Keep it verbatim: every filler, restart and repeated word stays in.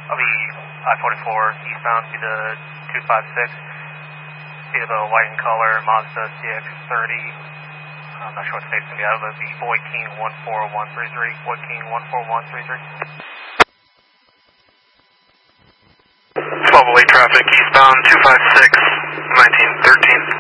I'll be I forty-four eastbound, be the two five six. Be the white in color Mazda C X thirty. I'm not sure what state's going to be out of it. It'll be Boyd King one four one three three. Boyd King one four one three three. twelve oh eight traffic eastbound two five six, nineteen thirteen.